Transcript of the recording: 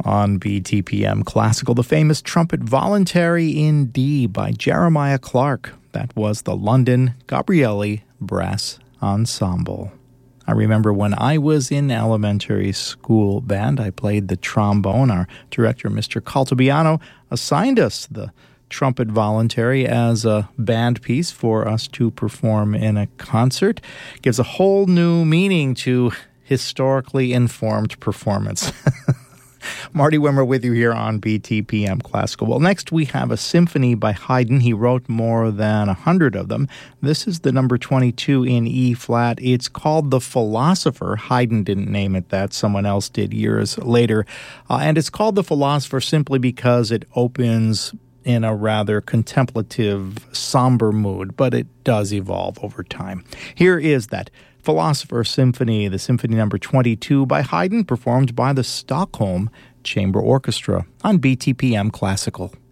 On BTPM Classical, the famous trumpet Voluntary in D by Jeremiah Clark. That was the London Gabrieli Brass Ensemble. I remember when I was in elementary school band, I played the trombone. Our director, Mr. Caltabiano, assigned us the trumpet voluntary as a band piece for us to perform in a concert. Gives a whole new meaning to historically informed performance. Marty Wimmer with you here on BTPM Classical. Well, next we have a symphony by Haydn. He wrote more than 100 of them. This is the number 22 in E-flat. It's called The Philosopher. Haydn didn't name it that. Someone else did years later. And it's called The Philosopher simply because it opens in a rather contemplative, somber mood, but it does evolve over time. Here is that Philosopher Symphony, the Symphony number 22 by Haydn, performed by the Stockholm Chamber Orchestra on BTPM Classical.